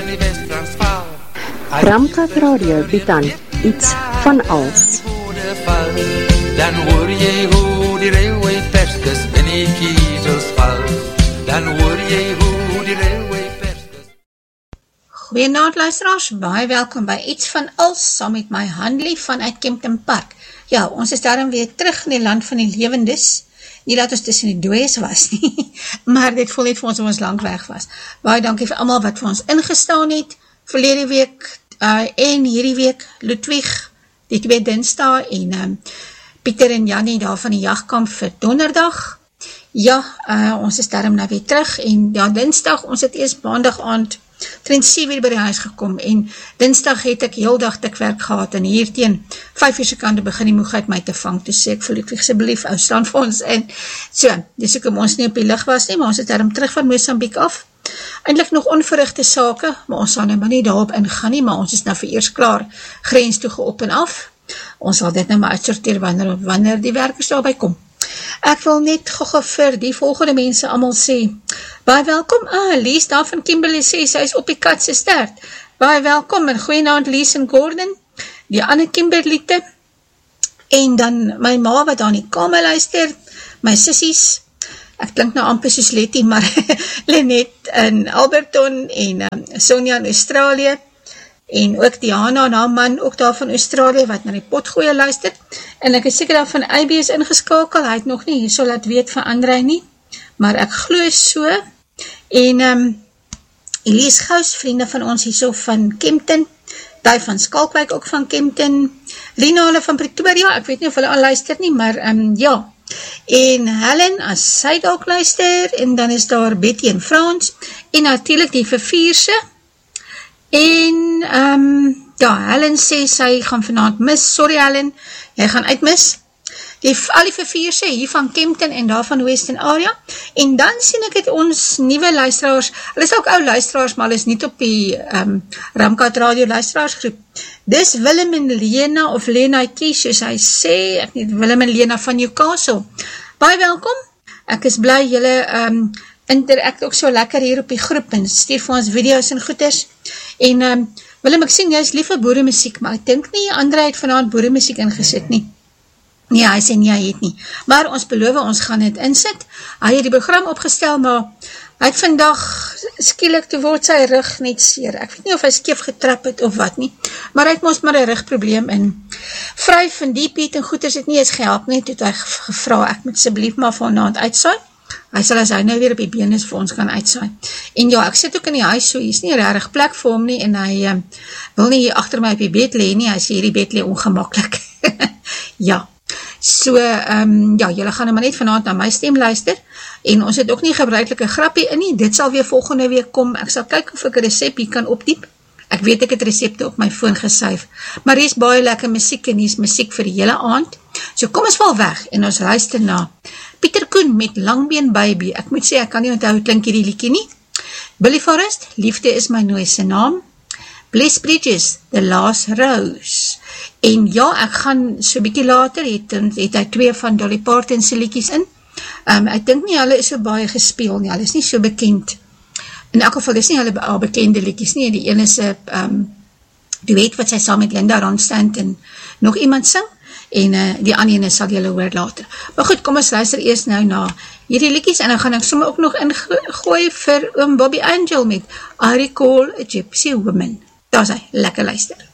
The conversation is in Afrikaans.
die Westtransvaal. Ramkat Radio bied aan iets van als. Dan hoor jy hoe die railway perskes in die kiezels val. Dan hoor jy hoe die railway perskes. Goeienaand luisteraars, baie welkom by Iets van Als, saam met my Hanlie vanuit Kempton Park. Ja, ons is daarom weer terug in die land van die lewendes. Nie dat ons tussen die dooies was nie, maar dit voel net vir ons ons lang weg was. Baie dankie vir almal wat vir ons ingestaan het, verlede week en hierdie week, Ludwig, die twee Dinsdae en Pieter en Jannie daar van die jagkamp vir donderdag. Ja, ons is daarom nou weer terug en ja, Dinsdag, ons het eers maandag aand 7:00 by die huis gekom en Dinsdag het ek heel dag dik werk gehad en hier teen 5:00 se kant begin die moegheid my te vang, toe sê ek vir Ludwig asseblief, ou staan vir ons in. So, dis ek ons nie op die lig was nie, maar ons het daarom terug van Mosambik af. Eindelijk nog onverrigte sake, maar ons sal nou maar nie daarop ingaan nie, maar ons is nou vir eers klaar grens toe geop en af. Ons sal dit nou maar uitsorteer wanneer die werkers daarby kom. Ek wil net gou vir die volgende mense allemaal sê, baie welkom, Lies daar van Kimberley sê, sy is op die kat se stert, baie welkom, en goeienaand Lies en Gordon, die ander Kimberleyte, en dan my ma wat aan die kamer luister, my sissies, ek klink nou amper soos Letty, maar Lenet in Alberton, en Sonja in Australië, en ook Diana en haar man, ook daar van Australië, wat na die potgooie luister, en ek is seker daar van IB is ingeskakel, hy het nog nie hier so laat weet van Andrei nie, maar ek glo so, en Elise Gous, vriende van ons hier so van Kempton, die van Skalkwyk ook van Kempton, Lina hulle van Pretoria, ek weet nie of hulle al luister nie, maar ja, en Helen, as sy dalk luister, en dan is daar Betty en Frans, en natuurlijk die vervierse, en ja, Helen sê sy gaan vanaand mis, sorry Helen, jy gaan uitmis, al die vervierse hier van Kempton en daar van Western Area, en dan sien ek het ons nieuwe luisteraars, hulle is ook ou luisteraars, maar hulle is niet op die Ramkat Radio luisteraarsgroep, dis Willem en Lena, of Lena T, soos hy sê, ek niet Willem en Lena van Newcastle, baie welkom, ek is bly julle interact ook so lekker hier op die groep, en stuur vir ons video's en goeders, en Willem, ek sien, jy is lief vir boeremusiek, maar ek dink nie, André het vanaand boeremusiek ingesit nie, nee, hy sê nie, hy het nie, maar ons beloof, ons gaan het insit, hy het die program opgestel, maar hy het vandag skielik te word sy rug net seer, ek weet nie of hy skeef getrap het of wat nie, maar hy het ons maar een rugprobleem en Vryf en die Piet en goeders het nie eens gehelp nie, toe het hy gevra, ek moet asseblief maar vanaand uitsaai, hy sal as hy nou weer op die been is vir ons kan uitsaai, en ja, ek sit ook in die huis so, hier is nie rarig plek vir hom nie, en hy wil nie hier achter my op die bed lee nie, hy sê hierdie bed lee ongemakkelijk, ja, so, ja, julle gaan nou maar net vanaand na my stem luister, en ons het ook nie gebruikelike grappie in nie, dit sal weer volgende week kom, ek sal kyk of ek een recept hier kan opdiep, ek weet ek het recepte op my phone gesuif, maar hier is baie lekker muziek, en hier is muziek vir die hele aand, so kom ons val weg, en ons luister na Pieter Koen met Langbeen Baby, ek moet sê, ek kan nie onthou, klink hierdie liedjie nie, Billy Forrest, Liefde is my nooiste naam, Bless Bridges, The Last Rose, en ja, ek gaan so bykie later, het hy 2 van Dolly Parton se liedjies in, ek dink nie, hulle is so baie gespeel nie, hulle is nie so bekend, in elk geval is nie hulle al bekende liedjies nie, die ene is duet wat sy saam met Linda Ronstadt en nog iemand sing, en die ander ene sal julle hoor later. Maar goed, kom ons luister eers nou na hierdie liedjies, en dan gaan ek sommer ook nog ingooi vir Bobby Angel met I Recall a Gypsy Woman. Daar is hy, lekker luister.